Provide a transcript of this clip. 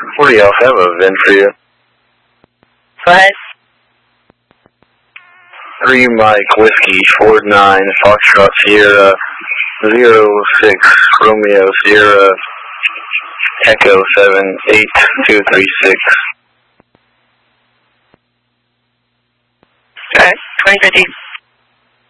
40, I'll have a VIN for you. Go ahead. 3 Mike Whiskey 49 Foxtrot Sierra 06 Romeo Sierra Echo 78236. Alright, 2050.